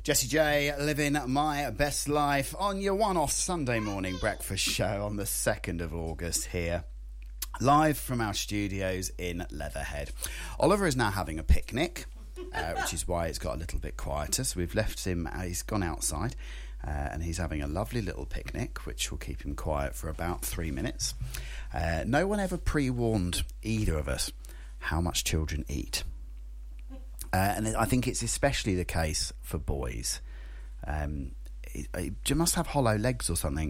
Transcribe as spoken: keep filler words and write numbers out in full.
Jessie J, living my best life on your one-off Sunday morning breakfast show on the second of August here, live from our studios in Leatherhead. Oliver is now having a picnic, uh, which is why it's got a little bit quieter. So we've left him, uh, he's gone outside, uh, and he's having a lovely little picnic, which will keep him quiet for about three minutes. Uh, no one ever pre-warned either of us how much children eat. Uh, and I think it's especially the case for boys. Um, it, it, you must have hollow legs or something